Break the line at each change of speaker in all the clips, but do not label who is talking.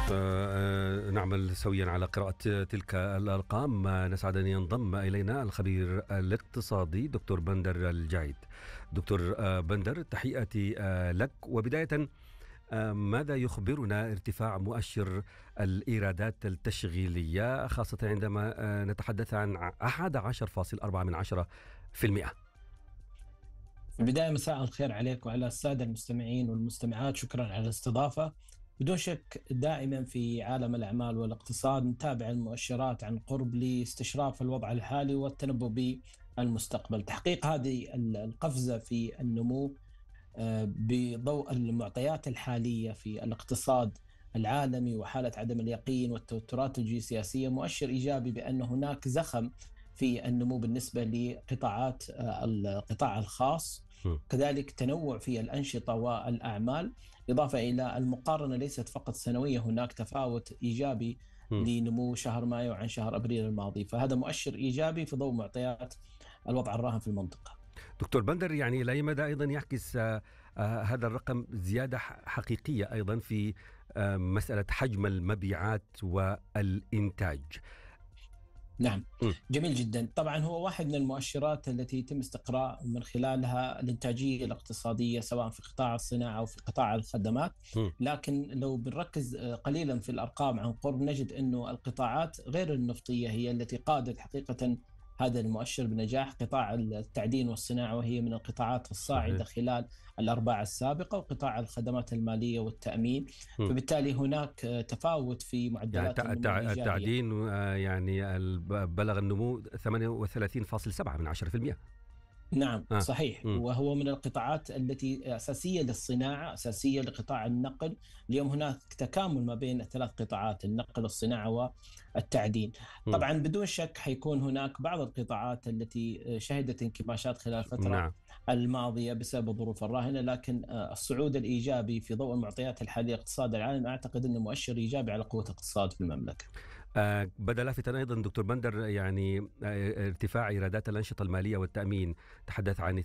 نعمل سويا على قراءة تلك الأرقام. نسعد أن ينضم إلينا الخبير الاقتصادي دكتور بندر الجعيد. دكتور بندر، تحياتي لك. وبداية، ماذا يخبرنا ارتفاع مؤشر الإيرادات التشغيلية، خاصة عندما نتحدث عن 11.4%؟
في البداية، مساء الخير عليك وعلى السادة المستمعين والمستمعات. شكرا على الاستضافة. بدون شك دائما في عالم الأعمال والاقتصاد نتابع المؤشرات عن قرب لاستشراف الوضع الحالي والتنبؤ بالمستقبل. تحقيق هذه القفزة في النمو بضوء المعطيات الحالية في الاقتصاد العالمي وحالة عدم اليقين والتوترات الجيوسياسية مؤشر إيجابي بأن هناك زخم في النمو بالنسبة لقطاعات القطاع الخاص، كذلك تنوع في الأنشطة والأعمال، إضافة إلى المقارنة ليست فقط سنوية، هناك تفاوت إيجابي لنمو شهر مايو عن شهر أبريل الماضي. فهذا مؤشر إيجابي في ضوء معطيات الوضع الراهن في المنطقة.
دكتور بندر، يعني إلى مدى أيضا يعكس هذا الرقم زيادة حقيقية أيضا في مسألة حجم المبيعات والإنتاج؟
نعم، جميل جدا. طبعا هو واحد من المؤشرات التي يتم استقراء من خلالها الإنتاجية الاقتصادية سواء في قطاع الصناعة أو في قطاع الخدمات. لكن لو بنركز قليلا في الأرقام عن قرب نجد أنه القطاعات غير النفطية هي التي قادت حقيقة هذا المؤشر بنجاح. قطاع التعدين والصناعة وهي من القطاعات الصاعدة خلال الأرباع السابقة، وقطاع الخدمات المالية والتأمين. فبالتالي هناك تفاوت في معدلات
يعني التعدين يعني بلغ النمو 38.7%.
نعم صحيح. وهو من القطاعات التي أساسية للصناعة، أساسية لقطاع النقل. اليوم هناك تكامل ما بين الثلاث قطاعات، النقل والصناعة والتعدين. طبعا بدون شك حيكون هناك بعض القطاعات التي شهدت انكماشات خلال الفترة الماضية بسبب الظروف الراهنة، لكن الصعود الإيجابي في ضوء المعطيات الحالية لاقتصاد العالم أعتقد أنه مؤشر إيجابي على قوة الاقتصاد في المملكة.
بدأ لافتا أيضا دكتور بندر، يعني ارتفاع إيرادات الأنشطة المالية والتأمين، تحدث عن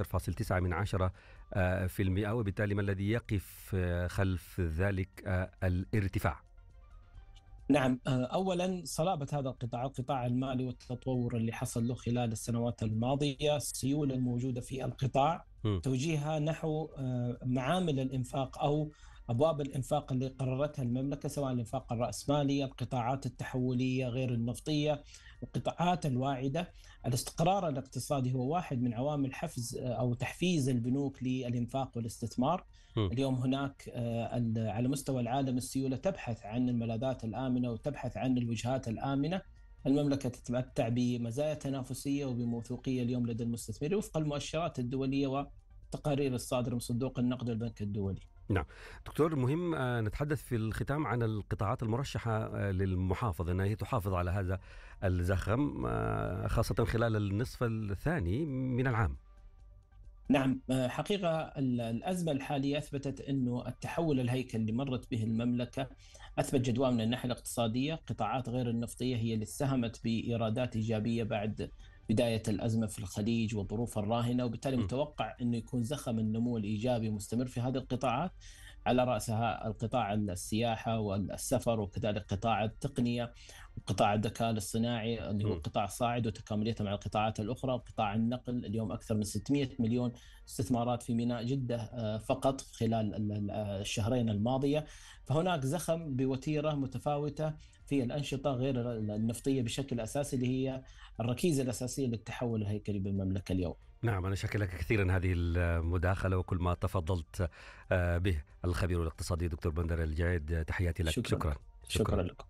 12.9%، وبالتالي ما الذي يقف خلف ذلك الارتفاع؟
نعم، أولا صلابة هذا القطاع المالي والتطور اللي حصل له خلال السنوات الماضية، السيولة الموجودة في القطاع توجيهها نحو معامل الإنفاق أو أبواب الإنفاق اللي قررتها المملكة، سواء الإنفاق الرأسمالي، القطاعات التحولية غير النفطية، القطاعات الواعدة. الاستقرار الاقتصادي هو واحد من عوامل حفز أو تحفيز البنوك للإنفاق والاستثمار. اليوم هناك على مستوى العالم السيولة تبحث عن الملاذات الآمنة وتبحث عن الوجهات الآمنة. المملكة تتمتع بمزايا تنافسية وبموثوقية اليوم لدى المستثمرين وفق المؤشرات الدولية وتقارير الصادرة من صندوق النقد والبنك الدولي.
نعم دكتور، مهم نتحدث في الختام عن القطاعات المرشحة للمحافظة أنها تحافظ على هذا الزخم، خاصة خلال النصف الثاني من العام.
نعم، حقيقة الأزمة الحالية أثبتت أنه التحول الهيكلي اللي مرت به المملكة أثبت جدوى من الناحية الاقتصادية. قطاعات غير النفطية هي اللي ساهمت بإيرادات إيجابية بعد بداية الأزمة في الخليج والظروف الراهنة، وبالتالي متوقع أنه يكون زخم النمو الإيجابي مستمر في هذه القطاعات، على رأسها القطاع السياحة والسفر، وكذلك قطاع التقنية وقطاع الذكاء الاصطناعي اللي هو قطاع صاعد وتكامليته مع القطاعات الأخرى. وقطاع النقل اليوم أكثر من 600 مليون استثمارات في ميناء جدة فقط خلال الشهرين الماضية. فهناك زخم بوتيرة متفاوتة في الأنشطة غير النفطية بشكل أساسي، اللي هي الركيزة الأساسية للتحول الهيكلي بالمملكة اليوم.
نعم، أنا شاكر لك كثيرا هذه المداخلة وكل ما تفضلت به. الخبير الاقتصادي دكتور بندر الجعيد، تحياتي لك.
شكرا لكم.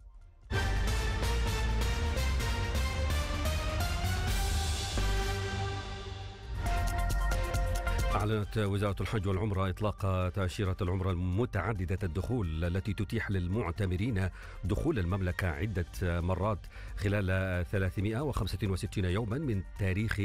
أعلنت وزارة الحج والعمرة إطلاق تأشيرة العمرة المتعددة الدخول التي تتيح للمعتمرين دخول المملكة عدة مرات خلال 365 يوما من تاريخ